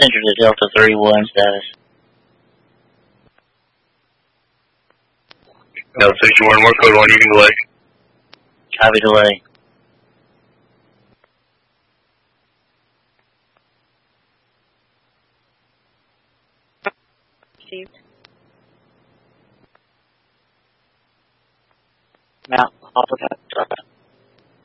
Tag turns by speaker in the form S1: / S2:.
S1: Center to Delta 3-1 status.
S2: Delta 61, more code 1, you can delay.
S1: Copy delay.
S3: Received.
S1: Mount, off of that.